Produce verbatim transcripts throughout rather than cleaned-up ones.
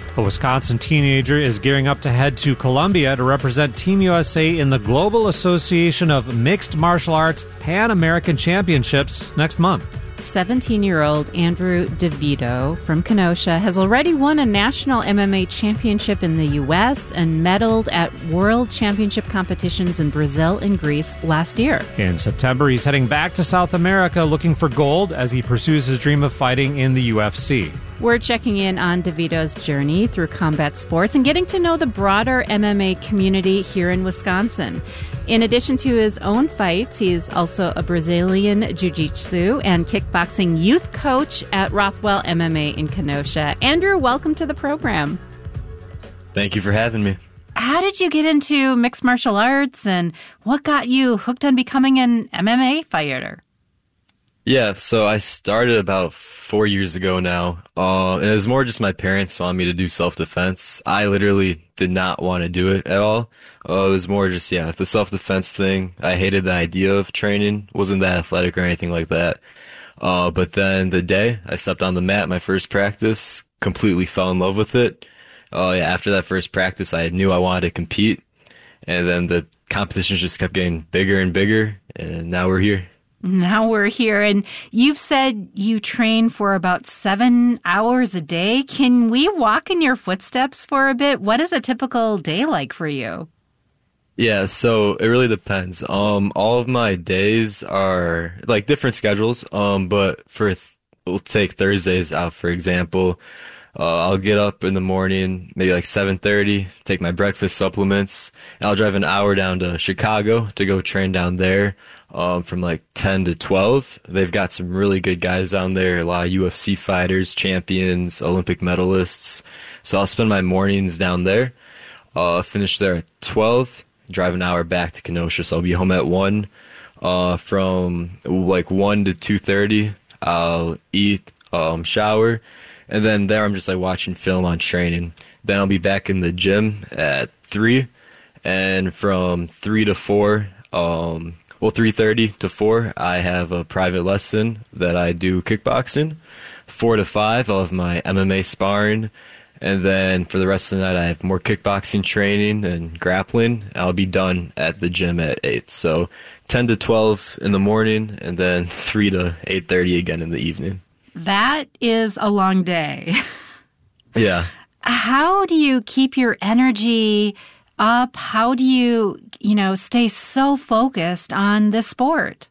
A Wisconsin teenager is gearing up to head to Colombia to represent Team U S A in the Global Association of Mixed Martial Arts Pan American Championships next month. seventeen-year-old Andrew DeVito from Kenosha has already won a national M M A championship in the U S and medaled at world championship competitions in Brazil and Greece last year. In September, he's heading back to South America looking for gold as he pursues his dream of fighting in the U F C. We're checking in on DeVito's journey through combat sports and getting to know the broader M M A community here in Wisconsin. In addition to his own fights, he's also a Brazilian Jiu-Jitsu and kickboxing youth coach at Rothwell M M A in Kenosha. Andrew, welcome to the program. Thank you for having me. How did you get into mixed martial arts, and what got you hooked on becoming an M M A fighter? Yeah, so I started about four years ago now. Uh, and it was more just my parents wanted me to do self-defense. I literally did not want to do it at all. Uh, it was more just, yeah, the self-defense thing. I hated the idea of training. Wasn't that athletic or anything like that. Uh, but then the day I stepped on the mat, my first practice, completely fell in love with it. Uh, yeah, after that first practice, I knew I wanted to compete. And then the competitions just kept getting bigger and bigger. And now we're here. Now we're here, and you've said you train for about seven hours a day. Can we walk in your footsteps for a bit? What is a typical day like for you? Yeah, so it really depends. Um, all of my days are like different schedules. Um, but for th- we'll take Thursdays out for example. Uh, I'll get up in the morning, maybe like seven thirty, take my breakfast supplements, and I'll drive an hour down to Chicago to go train down there. Um, from like ten to twelve. They've got some really good guys down there, a lot of U F C fighters, champions, Olympic medalists. So I'll spend my mornings down there. Uh, finish there at twelve, drive an hour back to Kenosha. So I'll be home at one. Uh, from like one to two thirty, I'll eat, um, shower. And then there I'm just like watching film on training. Then I'll be back in the gym at three. And from three to four, um, Well, three thirty to four, I have a private lesson that I do kickboxing. four to five, I'll have my M M A sparring. And then for the rest of the night, I have more kickboxing training and grappling. I'll be done at the gym at eight. So ten to twelve in the morning, and then three to eight thirty again in the evening. That is a long day. Yeah. How do you keep your energy up? How do you, you know, stay so focused on this sport?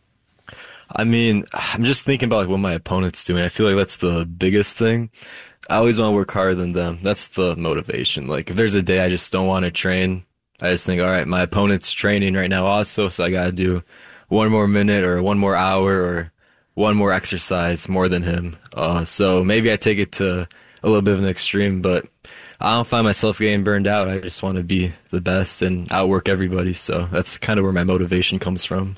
I mean, I'm just thinking about like what my opponent's doing. I feel like that's the biggest thing. I always want to work harder than them. That's the motivation. Like if there's a day I just don't want to train, I just think, all right, my opponent's training right now also, so I got to do one more minute or one more hour or one more exercise more than him. Uh, so maybe I take it to a little bit of an extreme, but I don't find myself getting burned out. I just want to be the best and outwork everybody. So that's kind of where my motivation comes from.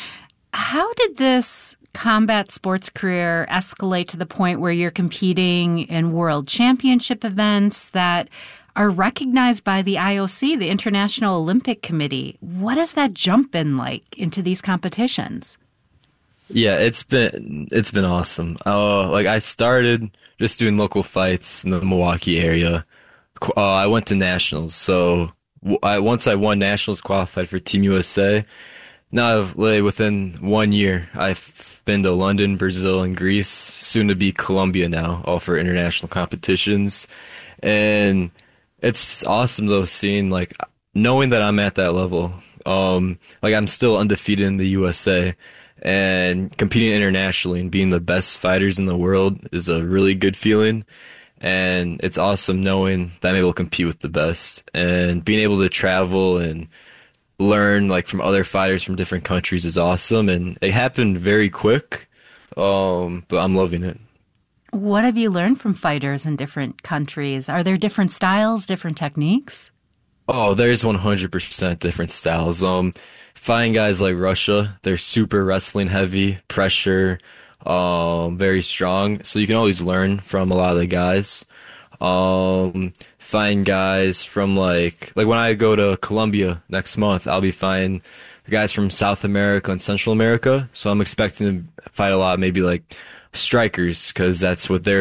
How did this combat sports career escalate to the point where you're competing in world championship events that are recognized by the I O C, the International Olympic Committee? What has that jump been like into these competitions? Yeah, it's been it's been awesome. Uh, like I started just doing local fights in the Milwaukee area. Uh, I went to nationals, so I, once I won nationals, qualified for Team U S A. Now, I've, like, within one year, I've been to London, Brazil, and Greece, soon to be Colombia now, all for international competitions. And it's awesome, though, seeing, like, knowing that I'm at that level. Um, like, I'm still undefeated in the U S A, and competing internationally and being the best fighters in the world is a really good feeling. And it's awesome knowing that I'm able to compete with the best, and being able to travel and learn like from other fighters from different countries is awesome. And it happened very quick, um, but I'm loving it. What have you learned from fighters in different countries? Are there different styles, different techniques? Oh, there's one hundred percent different styles. Um, fighting guys like Russia, they're super wrestling heavy, pressure, um, very strong. So you can always learn from a lot of the guys. Um, find guys from like, like when I go to Colombia next month, I'll be finding guys from South America and Central America. So I'm expecting to fight a lot, maybe like strikers, because that's what they're